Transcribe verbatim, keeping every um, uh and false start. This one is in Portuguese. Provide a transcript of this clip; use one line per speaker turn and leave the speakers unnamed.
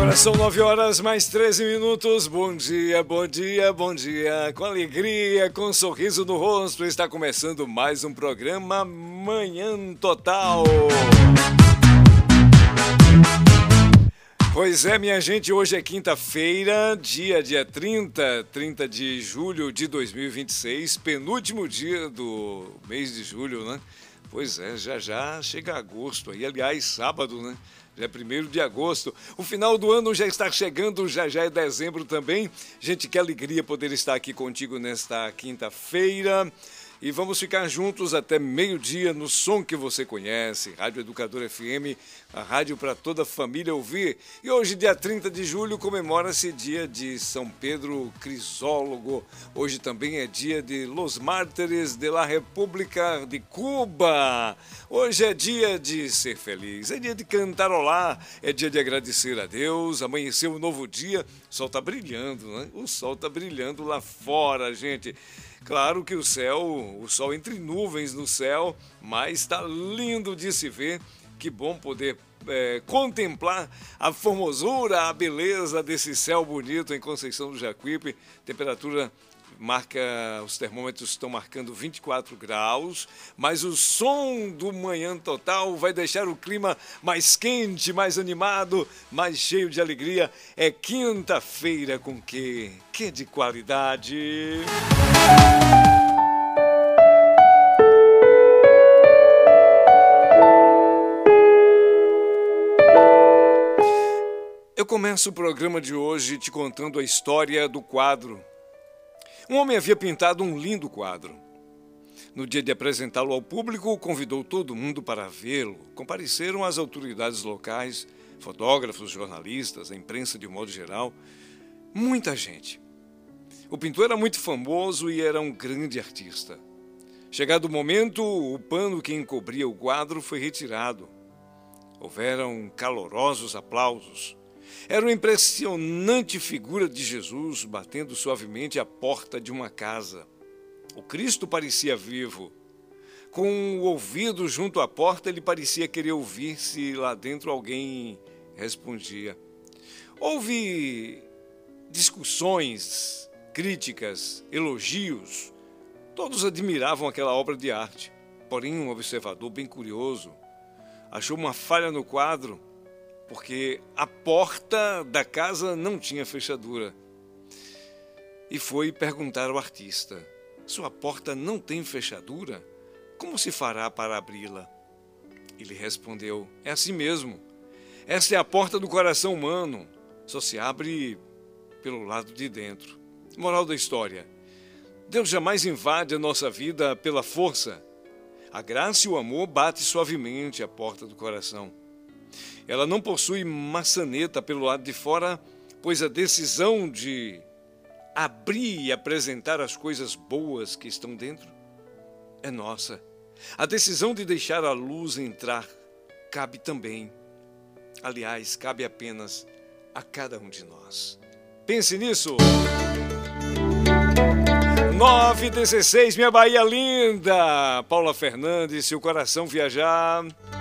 Agora são nove horas mais treze minutos. Bom dia, bom dia, bom dia. Com alegria, com um sorriso no rosto, está começando mais um programa Manhã Total. Pois é, minha gente, hoje é quinta-feira, dia, dia trinta, trinta de julho de dois mil e vinte e seis, penúltimo dia do mês de julho, né? Pois é, já já chega agosto aí, aliás, sábado, né? Já é primeiro de agosto. O final do ano já está chegando, já já é dezembro também. Gente, que alegria poder estar aqui contigo nesta quinta-feira. E vamos ficar juntos até meio-dia no som que você conhece, Rádio Educador F M, a rádio para toda a família ouvir. E hoje, dia trinta de julho, comemora-se dia de São Pedro Crisólogo. Hoje também é dia de Los Mártires de la República de Cuba. Hoje é dia de ser feliz, é dia de cantarolar, é dia de agradecer a Deus. Amanheceu um novo dia, o sol está brilhando, né? O sol está brilhando lá fora, gente. Claro que o céu, o sol entre nuvens no céu, mas está lindo de se ver. Que bom poder é, contemplar a formosura, a beleza desse céu bonito em Conceição do Jacuípe. Temperatura marca, os termômetros estão marcando vinte e quatro graus, mas o som do Manhã Total vai deixar o clima mais quente, mais animado, mais cheio de alegria. É quinta-feira com que? Que de qualidade! Eu começo o programa de hoje te contando a história do quadro. Um homem havia pintado um lindo quadro. No dia de apresentá-lo ao público, convidou todo mundo para vê-lo. Compareceram as autoridades locais, fotógrafos, jornalistas, a imprensa de um modo geral. Muita gente. O pintor era muito famoso e era um grande artista. Chegado o momento, o pano que encobria o quadro foi retirado. Houveram calorosos aplausos. Era uma impressionante figura de Jesus batendo suavemente à porta de uma casa. O Cristo parecia vivo. Com o ouvido junto à porta, ele parecia querer ouvir se lá dentro alguém respondia. Houve discussões, críticas, elogios. Todos admiravam aquela obra de arte. Porém, um observador bem curioso achou uma falha no quadro, porque a porta da casa não tinha fechadura. E foi perguntar ao artista: sua porta não tem fechadura? Como se fará para abri-la? Ele respondeu: é assim mesmo. Essa é a porta do coração humano. Só se abre pelo lado de dentro. Moral da história: Deus jamais invade a nossa vida pela força. A graça e o amor batem suavemente a porta do coração. Ela não possui maçaneta pelo lado de fora, pois a decisão de abrir e apresentar as coisas boas que estão dentro é nossa. A decisão de deixar a luz entrar cabe também. Aliás, cabe apenas a cada um de nós. Pense nisso! nove e dezesseis, minha Bahia linda! Paula Fernandes, seu coração viajar.